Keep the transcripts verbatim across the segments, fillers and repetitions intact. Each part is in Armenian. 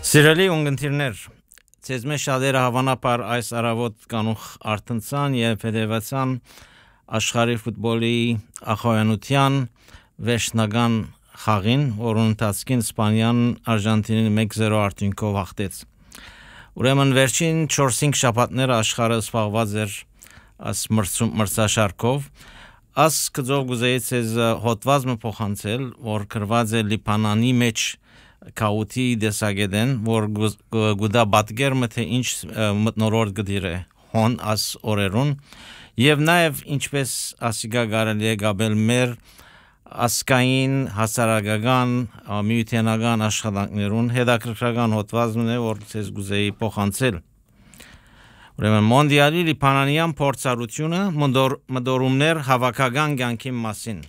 Սիրելի ունգընտիրներ, ցեզ մեջ շատերը հավանաբար այս առավոտ կանուխ արտնցան եւ հետեւացան աշխարհի ֆուտբոլի ախոյանության վերջնական խաղին, որոնց ընթացքին Իսպանիան Արժանտինին մեկ զիրո արդյունքով հաղթեց։ Ուրեմն վերջին չորս-հինգ շաբաթները աշխարհը զբաղված էր աս մրցաշարքով, աս կձով գուզեի ցեզ հոդված մը փոխանցել, որ գրված է Լիբանանի մեջ Քաուտի դեսագեդեն, որ գուդա բատգերմը թե ինչ մտնորորդ գդիրը հոն աս օրերուն, եւ նաեւ ինչպես ասիգա գարելի է գաբել մեր ասկային հասարակական միութենական աշխատանքներուն հետաքրքրական հոդվածն է, որ ցեզ գուզեի փոխանցել։ Ուրեմն մոնդիալի լիբանանյան փորձառությունը մտորումներ հավաքական կյանքի մասին։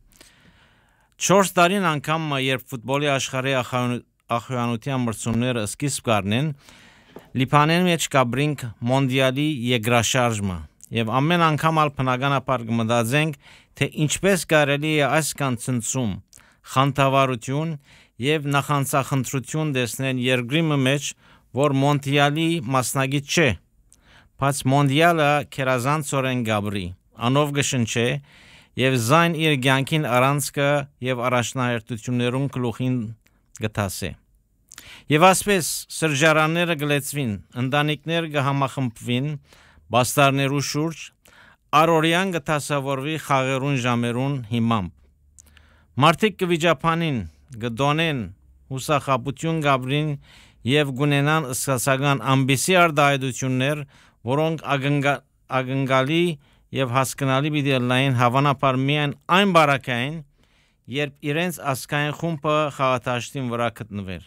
Չորս տարին անգամ երբ ֆուտբոլի աշխարհի ախոյանության մրցումները սկիզբ կառնեն, Լիբանանի մեջ կաբրինք մոնդիալի եգրաշարժը եւ ամեն անգամ ալ բնականաբար կմտածենք, թե ինչպես կարելի է այս կանցնցում, խանդավառություն եւ նախանցախնդրություն տեսնել երկրի մեջ, որ մոնդիալի մասնագետ չէ, բայց մոնդիալը քերազանցորեն գաբրի, անով գշնչե եւ զայն իր ցանկին առանցքը եւ առաջնահերթություններուն գլուխին գտասե։ Եվ ասպես սրճարանները գլեցվին, ընտանիքներ կհամախմբվին բաստարներու շուրջ, առօրյան կտասավորվի խաղերուն ժամերուն հիմամբ։ Մարդիկ կվիճապանին, կդոնեն, հուսախաբություն գաբրին եւ գունենան սկսական ամբիսի արտահայտություններ, որոնք ակնկալի եւ հասկանալի պիտի լայն հավանաբար միայն այն բարակային, երբ իրենց ասկային խումբը խաղաթաշտին վրա գտնվեր։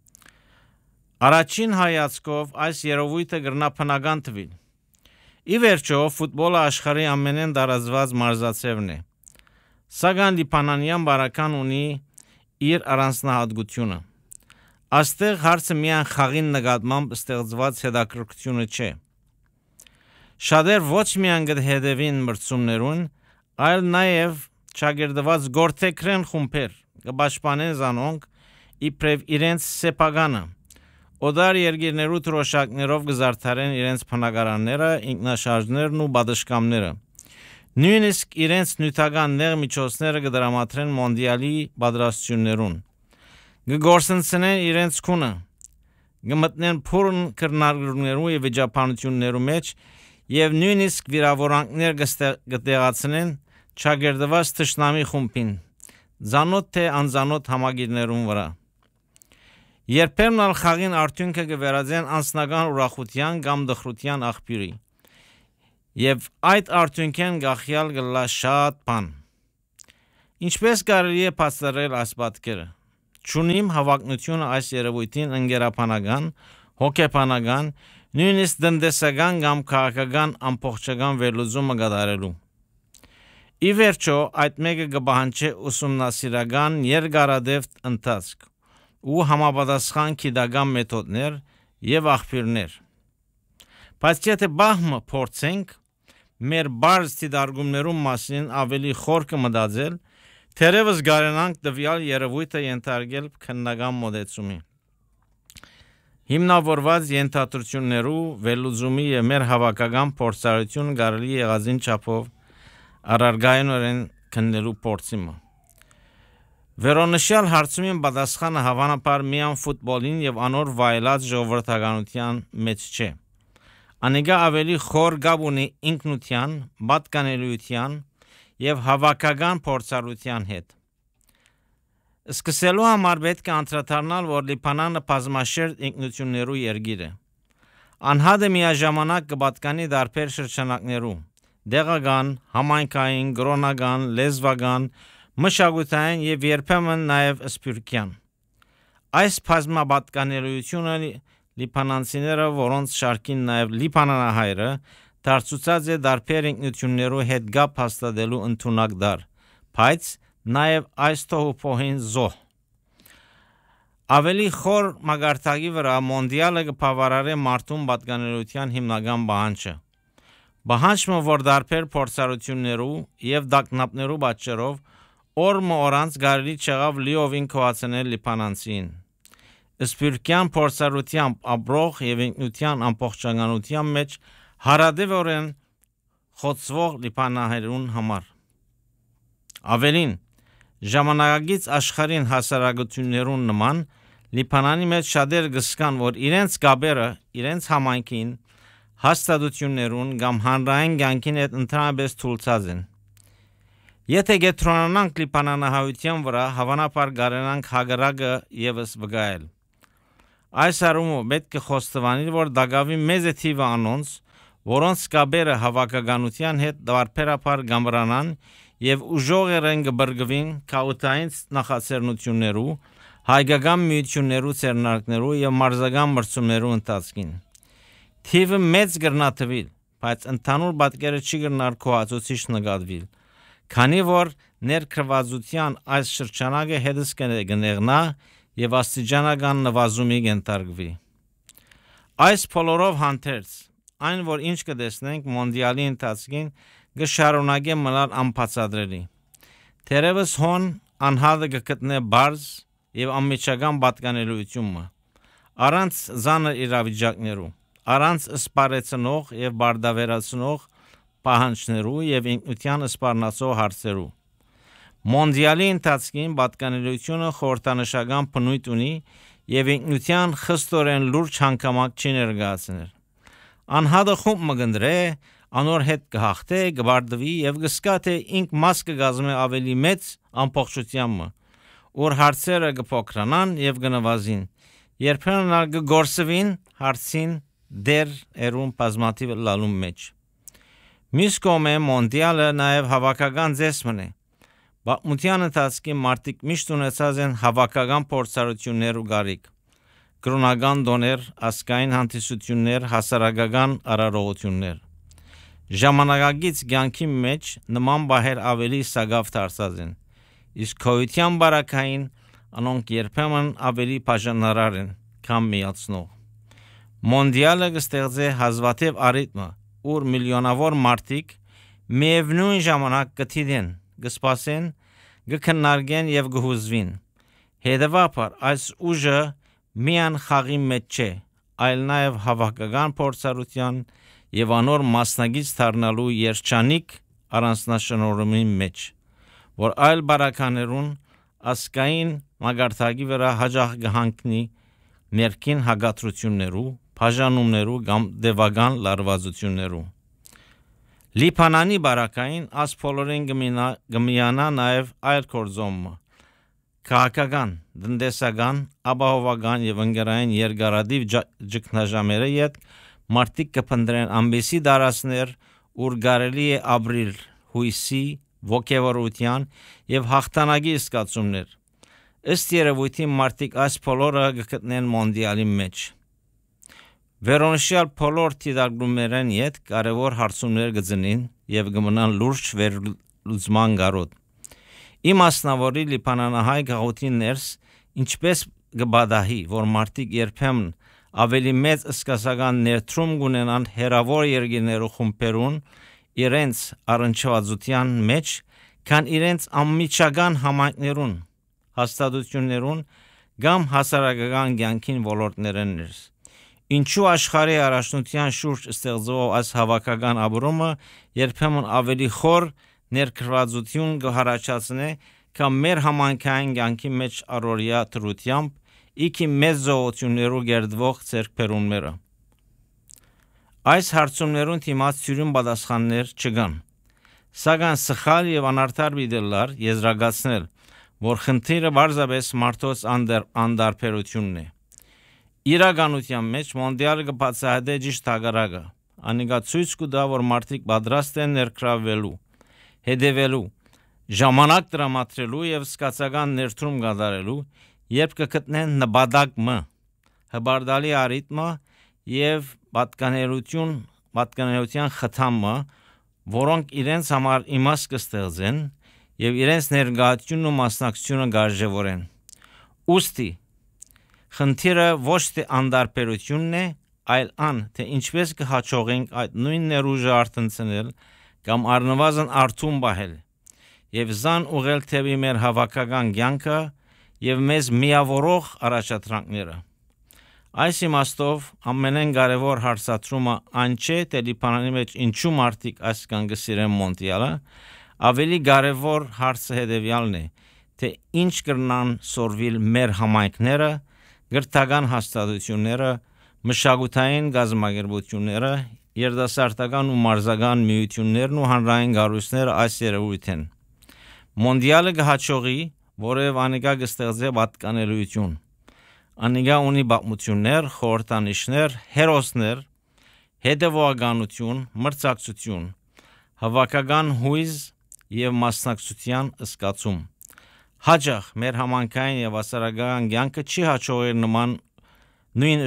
Առաջին հայացքով այս երևույթը կրնա բնական թվի։ Ի վերջո ֆուտբոլը աշխարհի ամենեն տարածված մարզաձևն է։ Սակայն լիբանանյան բարական ունի իր առանձնահատկությունը։ Աստեղ հարցը միայն խաղին նկատմամբ ստեղծված հետաքրքրությունը չէ։ Շատեր ոչ միայն կհետևին մրցումներուն, այլ նաև չագերդված գործեքրեն խումբեր կպաշտպանեն զանոնք իբրև իրենց սեփականը։ Օդար երկիրներու թրոշակներով կզարդարեն իրենց բնակարանները, ինքնաշարժներն ու բադշկամները։ Նույնիսկ իրենց նյութական նեղ միջոցները կդրամատրեն մոնդիալի պատրաստություններուն։ Կգործընծնեն իրենց քունը, կմտնեն փուրն քրնարգումներու եւ վիճապանություններու մեջ եւ նույնիսկ վիրավորանքներ կտեղացնեն չագերդված թշնամի խումբին, ցանոթ թե անցանոթ համագիրներուն վրա։ Երբեմն ալ խաղին արդյունքը կվերածեն անձնական ուրախության կամ դխրության աղբյուրի, եւ այդ արդյունքեն գախյալ կլա շատ բան։ Ինչպես կարելի է բացատրել այս պատկերը։ Չունիմ հավակնությունը այս երևույթին ընկերապանական, հոգեբանական, նույնիսկ տնտեսական կամ քաղաքական ամբողջական վերլուծումը կատարելու։ Ի վերջո այդ մեկը կպահանջի ուսումնասիրական երկարադեպ ընթացք ու համապատասխան գիտական մեթոդներ եւ աղբյուրներ։ Բայց եթե բահմը փորձենք մեր բարձ դիտարկումներում մասին ավելի խոր կմտածել, թերևս կարենանք տվյալ երևույթը ենթարկել քննական մոտեցումի։ Հիմնավորված ենթադրություններու վերլուծումի եւ մեր հավաքական փորձառություն կարելի եղածին չափով առարգայինորեն քննելու փորձիմը։ Վերոնշյալ հարցումին պատասխանը հավանաբար միայն ֆուտբոլին եւ անոր վայելած ժողովրդականության մեջ չէ։ Անիկա ավելի խոր գաբ ունի ինքնության, պատկանելիության եւ հավաքական փորձառության հետ։ Սկսելու համար պետք է անդրադառնալ, որ Լիբանանը բազմաշերտ ինքնություններու երկիր է։ Անհատը միաժամանակ կպատկանի տարբեր շրջանակներու՝ դեղական, համայնքային, կրոնական, լեզվական, մշակութային եւ երբեմն նաեւ սփյուռքյան։ Այս բազմապատկանելիությունը լիբանանցիները, որոնց շարքին նաեւ լիբանանահայերը, դարձուցած է տարբեր ինքնություններու հետ գապ հաստատելու ընդունակ դար, բայց նաեւ այս թողուփոխին զոհ։ Ավելի խոր մագարտակի վրա մոնդիալը կբավարարի մարդուն պատկանելիության հիմնական պահանջը։ Պահանջը, որ տարբեր փորձառություններու եւ դակնապներու պատճառով օրը օրանց կարելի չեղավ լիովին քոացնել լիբանանցին։ Սպիրկյան փորձառությամբ ապրող եւ ինքնության ամբողջականության մեջ հարադեվորեն խոցվող լիբանահերուն համար։ Ավելին, ժամանակակից աշխարհին հասարակություններուն նման Լիբանանի մեջ շատեր գսկան, որ իրենց գաբերը, իրենց համայնքին, հաստատություններուն կամ հանրային կյանքին հետ ընդհանրապես թուլցած են։ Եթե գետրոնանանք Լիբանանահայության վրա, հավանաբար կարենանք հագարակը եւս վկայել։ Այս առումով պետք է խոստովանել, որ դակավի մեծ է թիվը անոնց, որոնց գաբերը հավաքականության հետ դարբերաբար գամրանան եւ ուժողերեն կբրգվին քաութային նախաձեռնություններու, հայկական միություններու ցերնարկներու եւ մարզական մրցումներու ընթացքին։ Թիվը մեծ գրնաթվիլ, բայց ընդհանուր պատկերը չի գրնար կոհացուցիչ նկատվիլ, քանի որ ներքրվածության այս շրջանակը հետս կնեղնա եւ աստիճանական նվազումի կենտարկվի։ Այս բոլորով հանդերձ, այն որ ինչ կտեսնենք մոնդիալի ընթացքին կշարունակե մնալ անբացատրելի։ Թերևս հոն անհատը կգտնե բարձ եւ անմիջական պատկանելիությունը, առանց զանր իրավիճակներու, առանց սպառեցնող եւ բարդավերացնող պահանջներու եւ ինքնության սպառնացող հարցերու։ Մոնդիալի ընթացքին պատկանելիությունը խորհրդանշական բնույթ ունի եւ ինքնության խստորեն լուրջ հանգամանք չի ներկայացնել։ Անհատը խումբ մգնդրե, անոր հետ կհաղթե, կբարդվի եւ կսկա թե ինք մաս կգազմե ավելի մեծ ամբողջությամբ, որ հարցերը կփոքրանան եւ կնվազին, երբեմն ալ կգործվին հարցին դեր երում բազմաթիվ լալում մեջ։ Մյուս կողմը մոնդիալը նաեւ հավաքական ձեսմն է։ Պատմության ընթացքի մարդիկ միշտ ունեցած են հավաքական փորձառություններ ու գարիք, կրոնական դոներ, ազգային հանդիսություններ, հասարակական արարողություններ։ Ժամանակակից կյանքի մեջ նման բահեր ավելի սակավ դարձած են, իսկ քոյության բարակային անոնք երբեմն ավելի բաժանարար են, քան միացնող։ Մոնդիալը կստեղծե հազվադեպ առիթմը, ուր միլիոնավոր մարդիկ միևնույն ժամանակ կթիդեն, կսպասեն, կքննարկեն եւ կհուզվին։ Հետևաբար այս ուժը միան խաղի մեջ չէ, այլ նաեւ հավաքական փորձառության եւ անոր մասնագից դառնալու երջանիկ առանձնաշնորհումի մեջ, որ այլ բարականերուն ասկային մագարտակի վրա հաջող կհանգնի ներքին հագատրություններու, բաժանումներու կամ դեվական լարվածություններու։ Լիբանանի բարակային աս բոլորին կմիանա նաև այլ կորձոմը, քաղաքական, տնտեսական, ապահովական եւ ընկերային երկարադիվ ճգնաժամերը յետ մարդիկ կփնտրեն ամբեսի դարասներ, ուր կարելի է ապրիլ հույսի, ոգևորության եւ հաղթանակի զգացումներ։ Ըստ երևույթի մարդիկ այս բոլորը կգտնեն մոնդիալի մեջ։ Վերոնշյալ բոլոր թիդարգումներն յետ կարևոր հարցումներ կծնին եւ կմնան լուրջ վերլուծման գարոտ։ Իմ մասնավորի Լիբանանահայ գաղութի ներս ինչպես կբադահի, որ մարդիկ երբեմն ավելի մեծ սկսական ներդրում կունենան հերավոր երկրներու խումբերուն իրենց առնչվածության մեջ, քան իրենց անմիջական համայնքներուն, հաստատություններուն կամ հասարակական կյանքին ոլորտներն ներս։ Ինչու աշխարհի առաջնության շուրջ ստեղծվող այս հավաքական ապրումը երբեմն ավելի խոր ներքրվածություն կհարաճացնե, քան մեր համայնքային կյանքի մեջ առօրյա դրությամբ իքի մեծ զողություններով գերդվող ձեռքբերումները։ Այս հարցումներուն դիմաց ծյուրին պատասխաններ չկան, սակայն սխալ եւ անարդար դիտելար եզրակացնել, որ խնդիրը բարձրապես մարդոց անդարբերությունն է։ Իրականության մեջ մոնդիալը կբացահայտե ճիշտ հակառակը, անիկա ցույց կտա, որ մարդիկ պատրաստ են ներկրավելու, հետևելու, ժամանակ տրամադրելու եւ սկացական ներդրում կատարելու, երբ կգտնեն նպատակը, հբարդալի առիթմը եւ պատկանելություն, պատկանելության խթամը, որոնք իրենց համար իմաստ կստեղծեն եւ իրենց ներկայությունն ու մասնակցությունը կարժևորեն։ Ուստի խնդիրը ոչ թե անդարբերությունն է, այլ ան, թե ինչպես կհաջողենք այդ նույն ներուժը արտնցնել կամ առնվազն արթուն պահել եւ զան ուղղել թեպի մեր հավաքական կյանքը եւ մեզ միավորող առաջադրանքները։ Այս իմաստով ամենեն կարևոր հարցադրումը այն չէ, թե Լիբանանի մեջ ինչու մարդիկ այսքան գսիրեն Մոնտիալը, ավելի կարևոր հարցը հետևյալն է, թե ինչ կրնան սորվիլ մեր համայնքները, գրթական հաստատությունները, մշակութային գազམ་ագերբությունները, երիտասարդական ու մարզական միություններն ու հանրային կառույցները այս երևույթ են։ Մոնդիալը կհաջողի, որև անիկա կստեղծի պատկանելիություն։ Անիկա ունի պատմություններ, խորհրդանիշներ, հերոսներ, հետևողականություն, մրցակցություն, հավաքական հույզ եւ մասնակցության զգացում։ Հաջող մեր համանքային եւ հասարակական կյանքը չի հաջողել նման նույն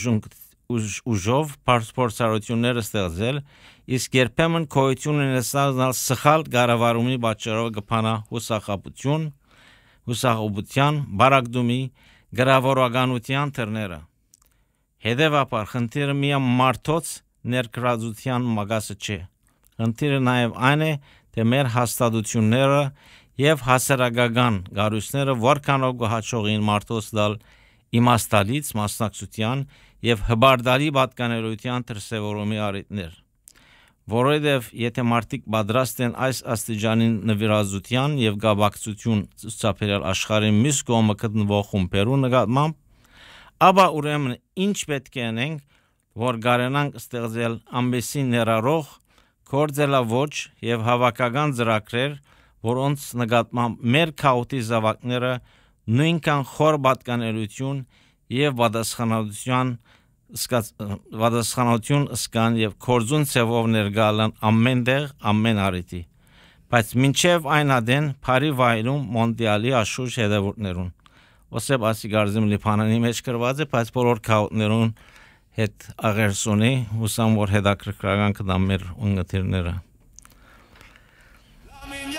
ուժով փորձառություններ ստեղծել, իսկ երբեմն քոյություն ունեցած սխալ կառավարումի պատճառով կփանա հուսախաբություն, հուսախոբության, բարակդումի, գրավորականության թռները։ Հետևաբար խնդիրը միայն մարդոց ներկրածության մագասը չէ։ Խնդիրը նաև այն է, թե մեր հաստատությունները եւ հասարակական կառույցները որքանով կհաջողին մարդոց դալ իմաստալից մասնակցության եւ հբարդալի պատկանելիության դրսեւորումի առիթներ։ Որովհետև եթե մարդիկ պատրաստ են այս աստիճանի նվիրազության եւ գաբակցություն ցուցաբերել աշխարհի մյուս կողմը գտնվող խումբերու նկատմամբ, ապա ուրեմն ինչ պետք է անենք, որ կարողանանք ստեղծել ամբեսի ներառող կորձելավոճ եւ հավաքական ծրագրեր, որոնց նկատմամբ մեր քաոտի զավակները նույնքան խոր պատկանելիություն եւ պատասխանատվություն վադասխանություն սկան եւ կորձուն ծևով ներգալան ամենտեղ ամեն առիթի, բայց մինչև այն ադեն բարի վայրում Մոնտիալի աշխուժ հետևորդներուն։ Ոսեւ ասի գարզիմ Լիբանանի մեջ գրված է, բայց բոլոր քաոտներուն հետ աղերսոնի հուսամ որ հետաքրքրական կդամ մեր ունգընտիրները։